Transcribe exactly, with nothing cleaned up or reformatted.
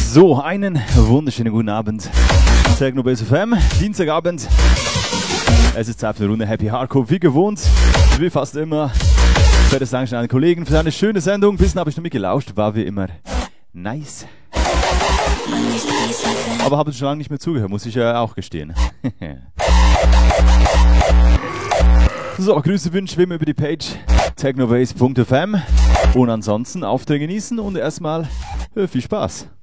So, einen wunderschönen guten Abend. Technobase F M, Dienstagabend. Es ist Zeit für eine Runde Happy Hardcore, wie gewohnt. Wie fast immer. Fettes Dankeschön an den Kollegen für eine schöne Sendung. Ein bisschen habe ich noch mitgelauscht, war wie immer nice. Aber habe schon lange nicht mehr zugehört, muss ich ja auch gestehen. So, Grüße wünsche wie immer über die Page technobase punkt f m. Und ansonsten Aufträge genießen und erstmal äh, viel Spaß.